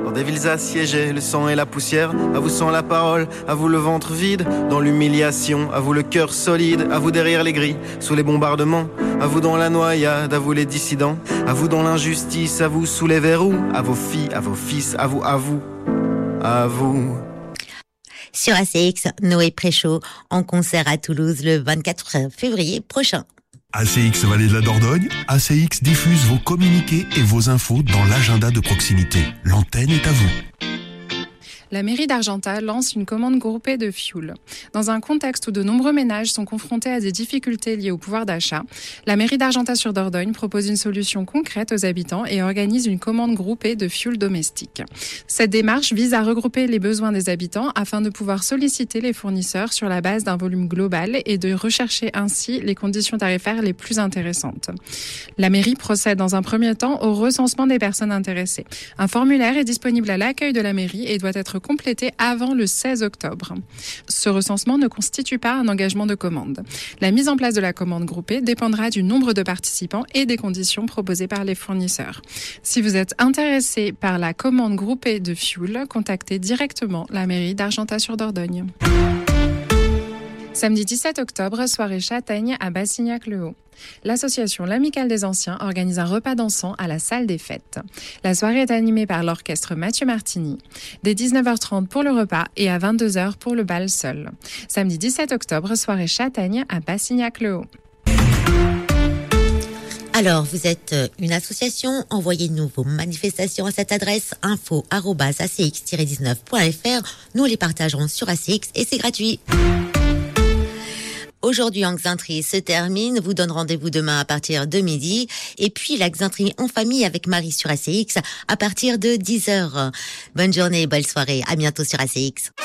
Dans des villes assiégées, le sang et la poussière. À vous sans la parole, à vous le ventre vide. Dans l'humiliation, à vous le cœur solide. À vous derrière les grilles, sous les bombardements. À vous dans la noyade, à vous les dissidents. À vous dans l'injustice, à vous sous les verrous. À vos filles, à vos fils, à vous, à vous, à vous. Sur ACX, Noé Préchaud en concert à Toulouse le 24 février prochain. ACX Vallée de la Dordogne, ACX diffuse vos communiqués et vos infos dans l'agenda de proximité. L'antenne est à vous. La mairie d'Argentat lance une commande groupée de fioul. Dans un contexte où de nombreux ménages sont confrontés à des difficultés liées au pouvoir d'achat, la mairie d'Argentat-sur-Dordogne propose une solution concrète aux habitants et organise une commande groupée de fioul domestique. Cette démarche vise à regrouper les besoins des habitants afin de pouvoir solliciter les fournisseurs sur la base d'un volume global et de rechercher ainsi les conditions tarifaires les plus intéressantes. La mairie procède dans un premier temps au recensement des personnes intéressées. Un formulaire est disponible à l'accueil de la mairie et doit être complété avant le 16 octobre. Ce recensement ne constitue pas un engagement de commande. La mise en place de la commande groupée dépendra du nombre de participants et des conditions proposées par les fournisseurs. Si vous êtes intéressé par la commande groupée de fioul, contactez directement la mairie d'Argentat-sur-Dordogne. Samedi 17 octobre, soirée châtaigne à Bassignac-le-Haut. L'association L'Amicale des Anciens organise un repas dansant à la salle des fêtes. La soirée est animée par l'orchestre Mathieu Martini. Dès 19h30 pour le repas et à 22h pour le bal seul. Samedi 17 octobre, soirée châtaigne à Bassignac-le-Haut. Alors, vous êtes une association, envoyez-nous vos manifestations à cette adresse info@acx-19.fr. Nous les partagerons sur ACX et c'est gratuit. Aujourd'hui, en Xintri se termine. Vous donne rendez-vous demain à partir de midi. Et puis, la Xintri en famille avec Marie sur ACX à partir de 10h. Bonne journée, belle soirée. À bientôt sur ACX.